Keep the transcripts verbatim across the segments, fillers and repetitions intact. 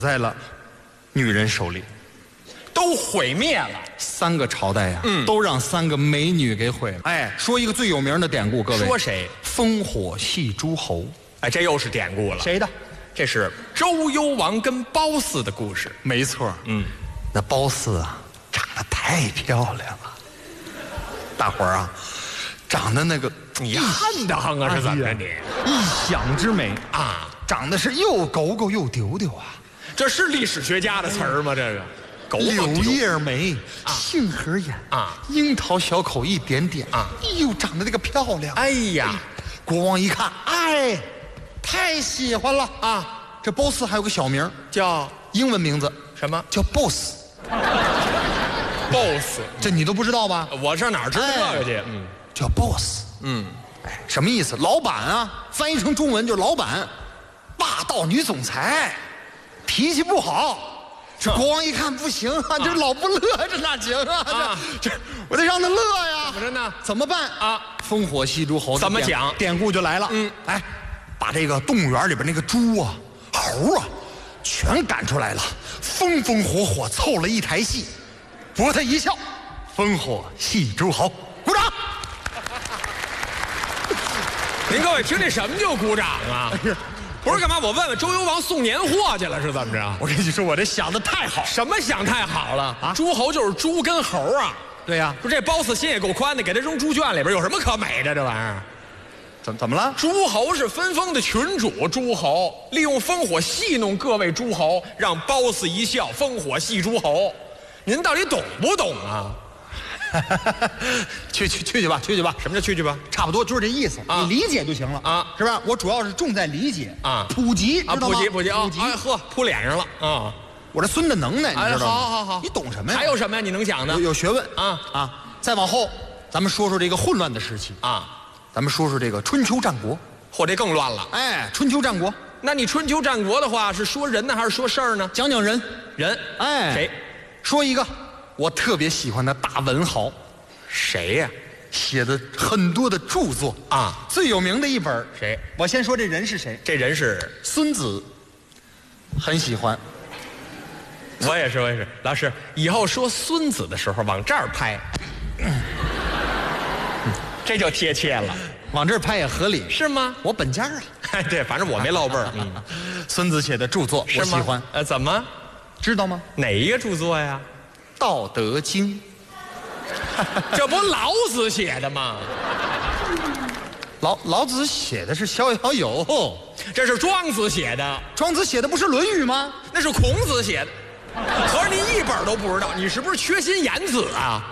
在了女人手里， 都毁灭了。 三个朝代呀、 嗯都让三个美女给毁了。哎，说一个最有名的典故，各位， 说谁？ 烽火戏诸侯， 哎，这又是典故了。 谁的？ 这是周幽王跟褒姒的故事。 没错， 嗯， 那褒姒啊，长得太漂亮了，大伙儿啊，长得那个你恨得慌啊，是怎么着你？ 一想之美啊， 长得是又狗狗又丢丢啊， 这是历史学家的词儿吗？这个，狗柳狗丢叶眉，杏核眼啊， 樱桃小口一点点啊， 哎呦，长得那个漂亮！ 哎呀， 国王一看，哎，太喜欢了啊！ 这褒姒还有个小名， 叫英文名字什么叫 boss， ？boss， 这你都不知道吧？ 我上哪儿知道这个去？ 哎嗯叫 boss， 嗯， 哎，什么意思？老板啊，翻译成中文就是老板，霸道女总裁，脾气不好。这国王一看不行啊，这老不乐，这哪行啊？ 啊这这我得让他乐呀。 怎么着呢？ 怎么办啊？ 烽火戏诸侯， 怎么讲典故就来了。 嗯， 哎，把这个动物园里边那个猪啊、猴啊，全赶出来了，风风火火凑了一台戏，博他一笑，烽火戏诸侯，鼓掌。 您各位听这什么就鼓掌啊？不是干嘛？我问问周幽王送年货去了是怎么着？ 我跟你说，我这想的太好。 什么想太好了啊诸侯就是猪跟猴啊。 对呀、 不是这褒姒心也够宽的，给他扔猪圈里边有什么可美的？这玩意儿， 怎怎么了？ 诸侯是分封的群主，诸侯利用烽火戏弄各位诸侯，让褒姒一笑，烽火戏诸侯。您到底懂不懂啊？ 去去去去吧，去去吧， 什么叫去去吧？ 差不多就是这意思， 啊你理解就行了啊是吧？我主要是重在理解啊普及啊， 知道吗普及普及啊！ 普及。 哎呵，扑脸上了啊！ 我这孙子能耐，你哎， 知道吗？ 好好好， 你懂什么呀？ 还有什么呀？你能讲的有有学问啊啊！再往后，咱们说说这个混乱的时期， 啊？ 咱们说说这个春秋战国。 嚯，这更乱了。 哎，春秋战国， 那你春秋战国的话，是说人呢，还是说事儿呢？ 讲讲人。 人， 哎， 谁？ 说一个我特别喜欢的大文豪， 谁呀？ 写的很多的著作啊， 最有名的一本。 谁？ 我先说这人是谁？ 这人是， 孙子，很喜欢。 我也是，我也是。老师，以后说孙子的时候往这儿拍，这就贴切了， 往这儿拍也合理， 是吗？ 我本家啊。 哎，对，反正我没落辈儿。嗯， 孙子写的著作是吗？ 我喜欢， 呃，怎么？ 知道吗？ 哪一个著作呀？ 《道德经》。 这不老子写的吗？ 老老子写的是《逍遥游》， 这是庄子写的， 庄子写的不是《论语》吗？ 那是孔子写的。可是您一本都不知道，你是不是缺心眼子啊？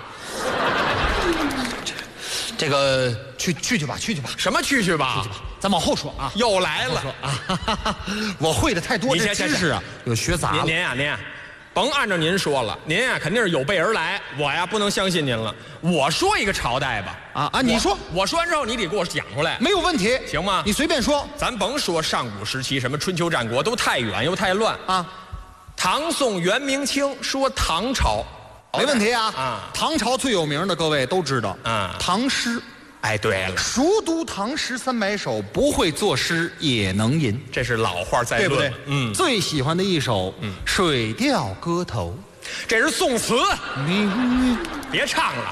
这个去去去吧，去去吧， 什么去去吧？ 咱往后说啊。 又来了啊！我会的太多，这您先知识啊，有学杂了。 您您呀、您呀、甭按照您说了，您呀、肯定是有备而来，我呀不能相信您了。我说一个朝代吧， 啊啊，你说我说完之后，你得给我讲出来， 没有问题， 行吗？ 你随便说咱甭说上古时期，什么春秋战国都太远又太乱。 啊， 唐宋元明清，说唐朝， 没问题啊。 啊， 唐朝最有名的各位都知道啊唐诗。 哎，对了， 熟读唐诗三百首，不会作诗也能吟， 这是老话在论， 对不对？ 嗯， 最喜欢的一首《水调歌头》。 这是宋词， 你别唱了。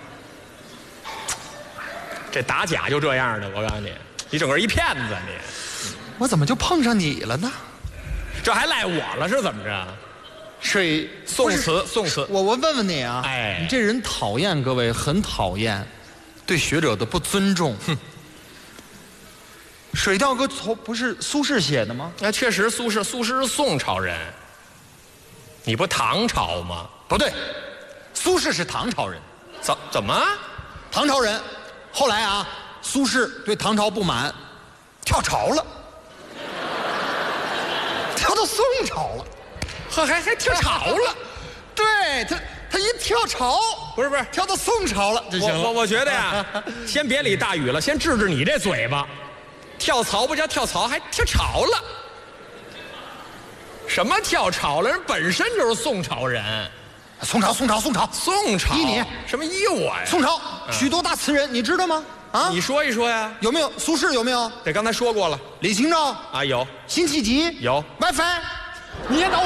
这打假就这样的，我告诉你，你整个一骗子你。 我怎么就碰上你了呢？ 这还赖我了是怎么着？ 水宋词，宋词。 我我问问你啊， 哎你这人讨厌，各位很讨厌，对学者的不尊重。哼，《水调歌头》不是苏轼写的吗？ 那确实，苏轼，苏轼是宋朝人，你不唐朝吗？ 不对，苏轼是唐朝人， 怎怎么？ 唐朝人。后来啊，苏轼对唐朝不满，跳槽了，跳到宋朝了。 呵，还还跳槽了？ 对他，他一跳槽， 不是不是， 跳到宋朝了就行了。 我我我觉得呀，先别理大禹了，先治治你这嘴巴。跳槽不叫跳槽，还跳槽了。什么跳槽了？人本身就是宋朝人。 宋朝，宋朝，宋朝， 宋朝？ 依你什么依我呀？ 宋朝许多大词人，你知道吗？啊， 你说一说呀？ 有没有？苏轼有没有？ 这刚才说过了。 李清照啊，有。 辛弃疾有。 WiFi， 你先等我。